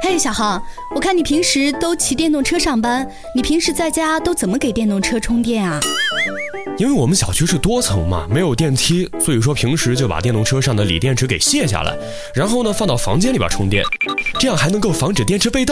嘿，小航，我看你平时都骑电动车上班，你平时在家都怎么给电动车充电啊？ 因为我们小区是多层嘛，没有电梯，所以说平时就把电动车上的锂电池给卸下来，然后呢放到房间里边充电，这样还能够防止电池被盗。